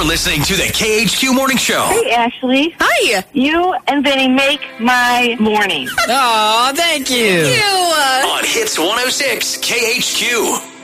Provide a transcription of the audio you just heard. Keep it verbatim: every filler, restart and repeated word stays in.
listening to the K H Q Morning Show. Hey, Ashley. Hi. You and Vinny make my morning. Aw, thank you. You. On Hits one oh six K H Q.